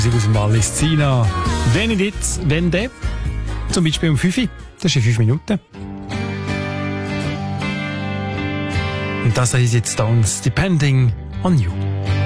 Musik aus dem Wallis Sina. Wenn jetzt, wenn der, zum Beispiel um 5 Uhr, das ist in 5 Minuten. Und das ist jetzt Stones, Depending on You.